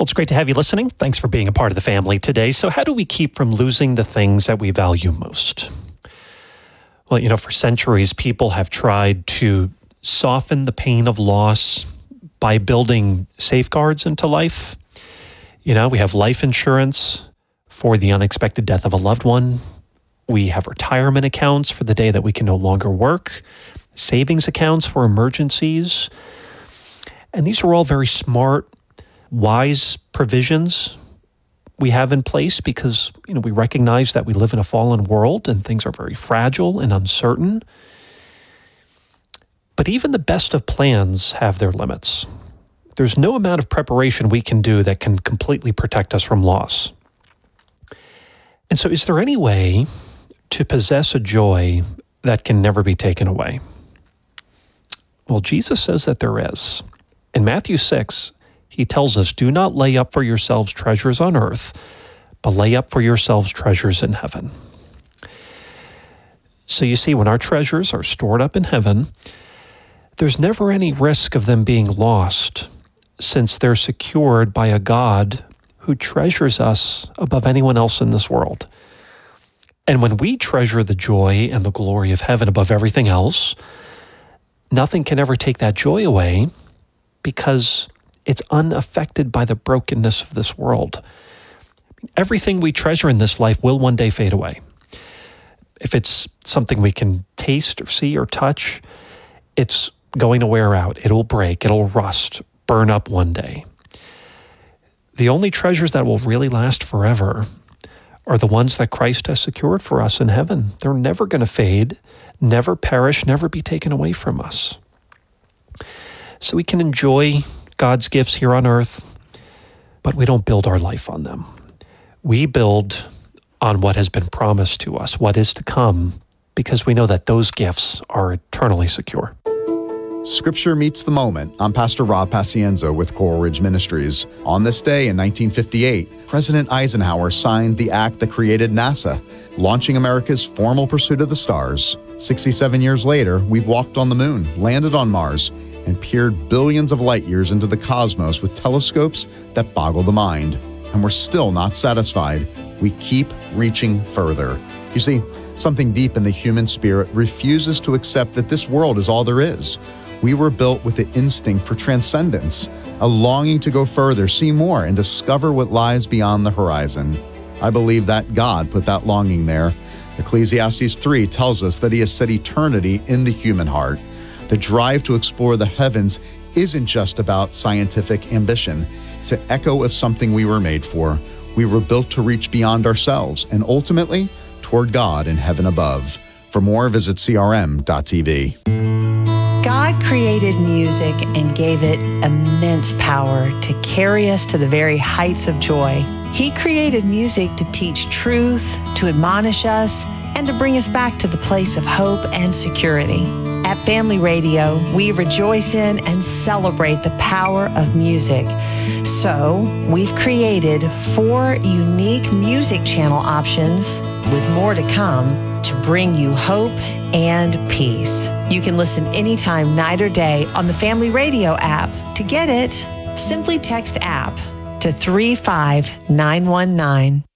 Well, it's great to have you listening. Thanks for being a part of the family today. So how do we keep from losing the things that we value most? Well, for centuries, people have tried to soften the pain of loss by building safeguards into life. We have life insurance for the unexpected death of a loved one. We have retirement accounts for the day that we can no longer work, savings accounts for emergencies. And these are all very smart, wise provisions we have in place because, we recognize that we live in a fallen world and things are very fragile and uncertain. But even the best of plans have their limits. There's no amount of preparation we can do that can completely protect us from loss. And so is there any way to possess a joy that can never be taken away? Well, Jesus says that there is. In Matthew 6, he tells us, do not lay up for yourselves treasures on earth, but lay up for yourselves treasures in heaven. So you see, when our treasures are stored up in heaven, there's never any risk of them being lost, since they're secured by a God who treasures us above anyone else in this world. And when we treasure the joy and the glory of heaven above everything else, nothing can ever take that joy away because it's unaffected by the brokenness of this world. Everything we treasure in this life will one day fade away. If it's something we can taste or see or touch, it's going to wear out. It'll break, it'll rust, burn up one day. The only treasures that will really last forever are the ones that Christ has secured for us in heaven. They're never going to fade, never perish, never be taken away from us. So we can enjoy God's gifts here on earth, but we don't build our life on them. We build on what has been promised to us, what is to come, because we know that those gifts are eternally secure. Scripture meets the moment. I'm Pastor Rob Pacienzo with Coral Ridge Ministries. On this day in 1958, President Eisenhower signed the act that created NASA, launching America's formal pursuit of the stars. 67 years later, we've walked on the moon, landed on Mars, and peered billions of light years into the cosmos with telescopes that boggle the mind. And we're still not satisfied. We keep reaching further. You see, something deep in the human spirit refuses to accept that this world is all there is. We were built with the instinct for transcendence, a longing to go further, see more, and discover what lies beyond the horizon. I believe that God put that longing there. Ecclesiastes 3 tells us that he has set eternity in the human heart. The drive to explore the heavens isn't just about scientific ambition. It's an echo of something we were made for. We were built to reach beyond ourselves and ultimately toward God in heaven above. For more, visit crm.tv. God created music and gave it immense power to carry us to the very heights of joy. He created music to teach truth, to admonish us, and to bring us back to the place of hope and security. At Family Radio, we rejoice in and celebrate the power of music. So, we've created 4 unique music channel options, with more to come, to bring you hope and peace. You can listen anytime, night or day, on the Family Radio app. To get it, simply text app to 35919.